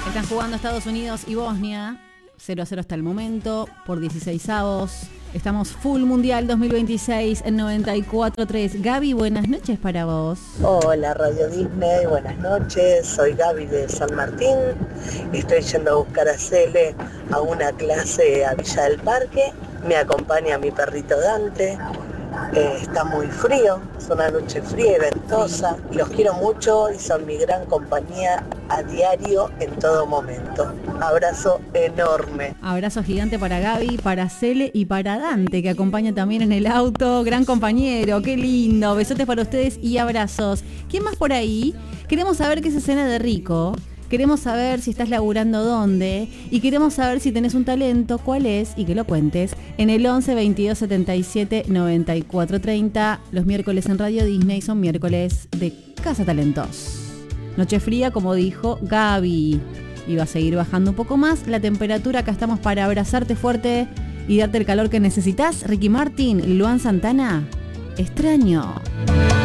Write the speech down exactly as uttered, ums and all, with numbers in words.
Están jugando Estados Unidos y Bosnia, cero a cero hasta el momento, por dieciseisavos. Estamos full mundial dos mil veintiséis en noventa y cuatro tres. Gaby, buenas noches para vos. Hola Radio Disney, buenas noches. Soy Gaby de San Martín. Estoy yendo a buscar a Cele a una clase a Villa del Parque. Me acompaña mi perrito Dante. Eh, está muy frío, es una noche fría y ventosa. Los quiero mucho y son mi gran compañía a diario en todo momento. Abrazo enorme. Abrazo gigante para Gaby, para Cele y para Dante, que acompaña también en el auto. Gran compañero, qué lindo. Besotes para ustedes y abrazos. ¿Quién más por ahí? Queremos saber qué se cena de rico. Queremos saber si estás laburando dónde y queremos saber si tenés un talento, cuál es y que lo cuentes en el once veintidós setenta y siete noventa y cuatro treinta. Los miércoles en Radio Disney son miércoles de Casa Talentos. Noche fría, como dijo Gaby. Y va a seguir bajando un poco más la temperatura. Acá estamos para abrazarte fuerte y darte el calor que necesitas. Ricky Martin, Luan Santana, Extraño.